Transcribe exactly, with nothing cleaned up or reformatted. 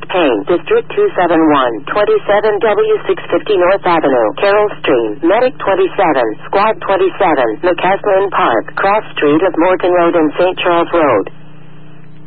Payne, District two seventy-one, twenty-seven W six fifty North Avenue, Carroll Street, Medic twenty-seven, Squad twenty-seven, McCaslin Park, Cross Street of Morton Road and Saint Charles Road.